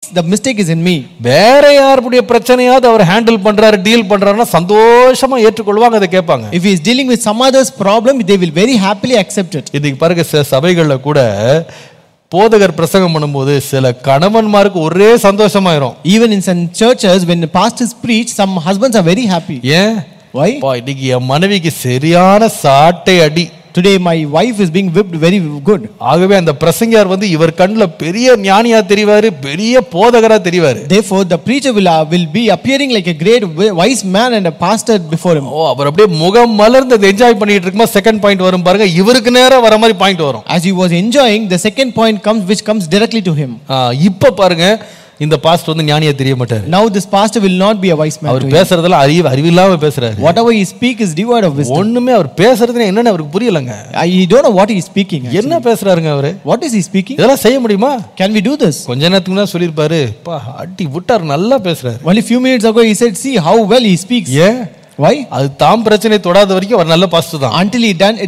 the mistake is in me. வேற யாருடைய பிரச்சனையாவது அவர் handle பண்றாரு, டீல் பண்றாருன்னா சந்தோஷமா ஏற்றுக்கொள்வாங்க, அதை கேட்பாங்க. If he is dealing with some other's problem, they will very happily accept it. இதுக்கு பாருங்க, சில சபைகள்ல கூட போதகர் பிரசங்கம் பண்ணும்போது சில கணவன்மாருக்கு ஒரே சந்தோஷமாயிரும். Even in some churches, when the pastors preach, some husbands are very happy. ஏன்? Why? இன்னைக்கு என் மனைவிக்கு சரியான சாட்டை அடி, Today my wife is being whipped very good. ஆகவே அந்த பிரசங்கியார் வந்து இவர் கண்ணுல பெரிய ஞானியா தெரிவாரு, பெரிய போதகரா தெரிவாரு. Therefore the preacher will be appearing like a great wise man and a pastor before him. அவர் அப்படியே முகம் மலர்ந்து என்ஜாய் பண்ணிட்டு இருக்கும்போது செகண்ட் பாயிண்ட் வரும் பாருங்க, இவருக்கு நேரா வர மாதிரி பாயிண்ட் வரும். As he was enjoying, the second point comes, which comes directly to him. இப்ப பாருங்க, இந்த பாஸ்டர் வந்து ஞானியா தெரிய மாட்டாரு. Now this pastor will not be a wise man. அவர் பேசுறதெல்லாம் அறிவில்லாம பேசுறாரு. Whatever he speak is devoid of wisdom. ஒண்ணுமே அவர் பேசுறது என்னன்னு அவருக்கு புரியலங்க. He don't know what he is speaking. என்ன பேசுறாருங்க அவரு? What is he speaking? இதெல்லாம் செய்ய முடியுமா? Can we do this? கொஞ்ச நேரத்துக்கு முன்னாடி சொல்லிருப்பாரு, அடி விட்டார், நல்லா பேசுறாரு. Only few minutes ago he said, see how well he speaks. ஏன்? Why? அது தாம் பிரச்சனை தொடாத வரைக்கும் அவர் நல்ல பாஸ்டர் தான். Until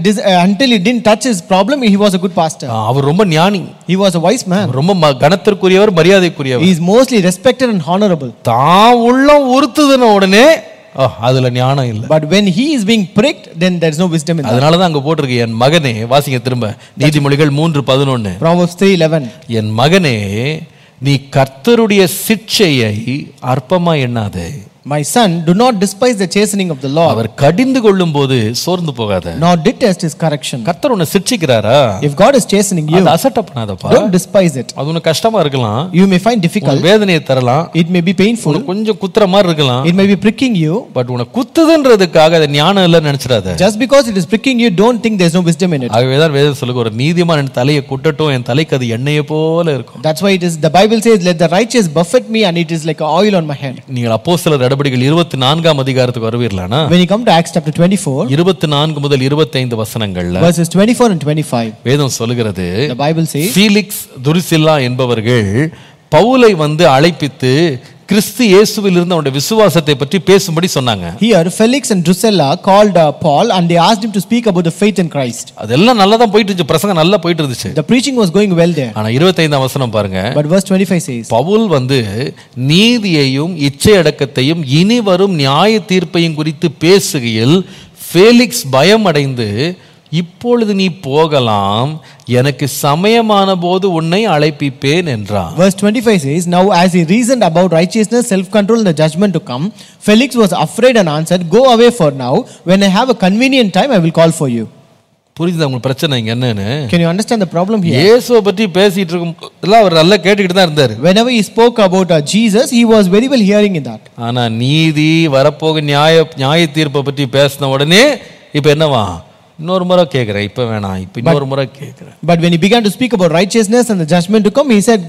he didn't touch his problem, he was a good pastor. அவர் ரொம்ப ஞானி. He was a wise man. ரொம்ப கனத்திற்குரியவர், மரியாதைக்குரியவர். He is mostly respected and honorable. தான் உள்ளம் உறுத்துதுன உடனே அதுல ஞானம் இல்ல. But when he is being pricked, then there is no wisdom in that. அதனால தான் அங்க போட்டுருக்கு, என் மகனே, வாசிங்க திரும்ப நீதிமொழிகள் 3:11. Proverbs 3:11. என் மகனே, நீ கர்த்தருடைய சிட்சையை அற்பமா எண்ணாதே. My son, do not despise the chastening of the Lord. அவர் கடிந்து கொள்ளும் போது சோர்ந்து போகாத. Nor detest his correction. கர்த்தர் உன்னை சிட்சிக்கிறாரா? If God is chastening you, அது அசட்ட பண்ணாதப்பா. don't despise it. அது உனக்கு கஷ்டமா இருக்கலாம். You may find difficult. வேதனையை தரலாம். It may be painful. கொஞ்சம் குத்துற மாதிரி இருக்கலாம். It may be pricking you. But உனக்கு குத்துதுன்றதுக்காக அது ஞானம் இல்லைன்னு நினைச்சிடாத. Just because it is pricking you, don't think there is no wisdom in it. ஆகவேதான் வேதம் சொல்லுது, ஒரு நீதிமான் என் தலையை குட்டட்டும், என் தலைக்கு அது எண்ணெயை போல இருக்கும். That's why it is, the Bible says, let the righteous buffet me and it is like oil on my head. நீங்கள் அப்போஸ்தலர் நடபடிகள் 24 அதிகாரத்துக்கு வருவீர்களானா? When you come to Acts chapter 24, 24 முதல் 25 வசனங்கள்ல verses 24 and 25, வேதம் சொல்லுகிறது, the Bible says, ஃபீலிக்ஸ் துருசில்லா என்பவர்கள் பவுலை வந்து அழைப்பித்து கிறிஸ்து இயேசுவில் இருந்து அவருடைய விசுவாசத்தை பற்றி பேசும்படி சொன்னாங்க. Here Felix and Drusilla called Paul and they asked him to speak about the faith in Christ. அதெல்லாம் நல்லா தான் போயிட்டு இருந்துச்சு, பிரசங்கம் நல்லா போயிட்டு இருந்துச்சு. The preaching was going well there. ஆனா 25 வசனம் பாருங்க. But verse 25 says, பவுல் வந்து நீதியையும் இச்சை அடக்கத்தையும் இனி வரும் நியாய தீர்ப்பையும் குறித்து பேசுகையில் ஃபேலிக்ஸ் பயம் அடைந்து, இப்பொழுது நீ போகலாம், எனக்கு சமயமான போது உன்னை அழைப்பிப்பேன் என்றான். Verse 25 says, now as he reasoned about righteousness, self-control and the judgment to come, Felix was afraid and answered, go away for now, when I have a convenient time I will call for you. புரியுதா உங்களுக்கு பிரச்சனை இங்க என்னன்னு? Can you understand the problem here? இயேசுவை பற்றி பேசிட்டு இருக்கும் அவர் நல்லா கேட்டுக்கிட்டு தான் இருந்தாரு. Whenever he spoke about Jesus, he was very well hearing in that. ஆனா நீதி வரப்போக நியாய தீர்ப்பை பற்றி பேசின உடனே இப்ப என்னவா, இன்னொரு முறை கேட்கிறேன், இப்ப வேணாம், இப்ப இன்னொரு முறை கேட்கிறேன். But when he began to speak about righteousness and the judgment to come, he said,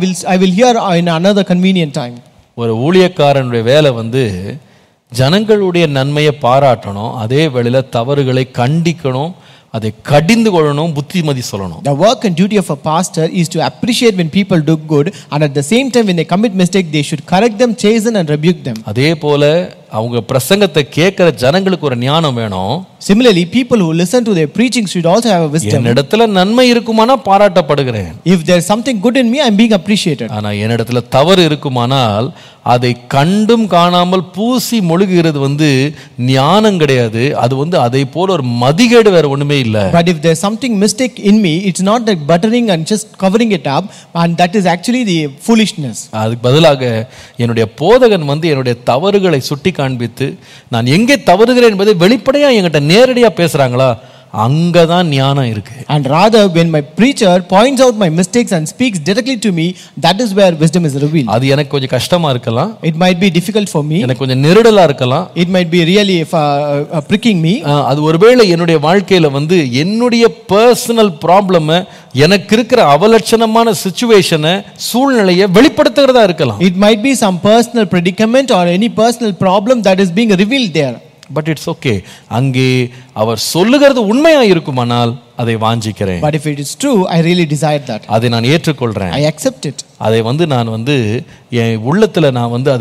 I will hear in another convenient time. ஒரு ஊழியக்காரனுடைய வேலை வந்து ஜனங்களுடைய நன்மையை பாராட்டணும், அதே வேளையில தவறுகளை கண்டிக்கணும், அதை கடிந்து கொள்ளணும், புத்திமதி சொல்லணும். The work and duty of a pastor is to appreciate when people do good, and at the same time when they commit mistake, they should correct them, chasten and rebuke them. அதே போல அவங்க பிரசங்கத்தை கேட்கிற ஜனங்களுக்கு ஒரு ஞானம் வேணும். Similarly, people who listen to their preaching should also have a wisdom. என்னிடத்துல நன்மை இருக்குமானா பாராட்டப்படுகிறேன். If there is something good in me, I am being appreciated. ஆனா என்னிடத்துல தவறு இருக்குமானால் அதை கண்டும் காணாமல் பூசி மொழுகிறது வந்து ஞானம் கிடையாது. அது வந்து அதை போல ஒரு மதிகேடு வேற ஒண்ணுமே இல்ல. But if there is something mistake in me, it's not like buttering and just covering it up, and that is actually the foolishness. அதுக்கு பதிலாக என்னுடைய போதகன் வந்து என்னுடைய தவறுகளை சுட்டி காண்பித்து நான் எங்கே தவறுகிறேன் என்பதை வெளிப்படையா என்கிட்ட நேரடியா பேசுறாங்களா, அங்கதான் ஞானம் இருக்கு. And rather when my preacher points out my mistakes and speaks directly to me, that is where wisdom is revealed. அது எனக்கு கொஞ்சம் கஷ்டமா இருக்கலாம், It might be difficult for me, எனக்கு கொஞ்சம் நெருடலா இருக்கலாம், it might be really pricking me. அது ஒருவேளை என்னுடைய வாழ்க்கையில வந்து என்னுடைய பர்சனல் ப்ராப்ளம், எனக்கு இருக்கிற அவலட்சணமான சிச்சுவேஷனை, சூழ்நிலையை வெளிப்படுத்துகிறதா இருக்கலாம். It might be some personal predicament or any personal problem that is being revealed there. But it's okay. அங்கே அவர் சொல்லுகிறது உண்மையா இருக்குமானால் அதை வாஞ்சிக்கிறேன். But if it is true, I really desire that. அதை நான் ஏற்றுக்கொள்றேன். I accept it. அதை வந்து நான் வந்து என் உள்ளத்துல நான் வந்து அதை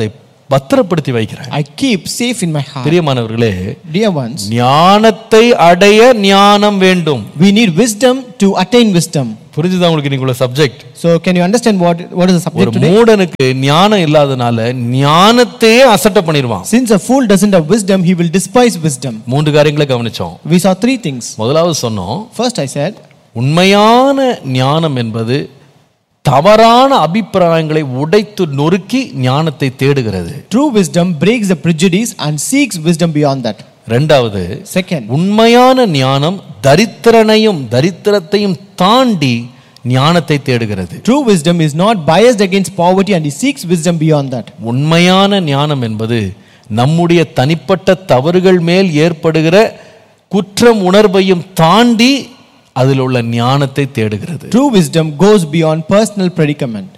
பத்திரப்படுத்தி வைக்கிறேன். I keep safe in my heart. பிரியமானவர்களே, Dear ones, ஞானத்தை அடைய ஞானம் வேண்டும். we need wisdom to attain wisdom. புரிஞ்சுதா உங்களுக்கு நீங்க உள்ள subject? So can you understand what is the subject ஒரு today? மூடனுக்கு ஞானம் இல்லாதனால ஞானத்தையே அசட்டை பண்ணிடுவான். Since a fool doesn't have wisdom, he will despise wisdom. மூன்று காரியங்களை கவனிச்சோம். We saw three things. முதலாவது சொன்னோம், First I said, உண்மையான ஞானம் என்பது தவறான அபிப்பிராயங்களை உடைத்து நொறுக்கி ஞானத்தை தேடுகிறது. true wisdom breaks the prejudice and seeks wisdom beyond that. இரண்டாவது, Second, உண்மையான ஞானம் தரித்திரத்தையும் தாண்டி ஞானத்தை தேடுகிறது. true wisdom is not biased against poverty and he seeks wisdom beyond that. உண்மையான ஞானம் என்பது நம்முடைய தனிப்பட்ட தவறுகள் மேல் ஏற்படுகிற குற்றம் உணர்வையும் தாண்டி அதில் உள்ள ஞானத்தை தேடுகிறது. True wisdom goes beyond personal predicament.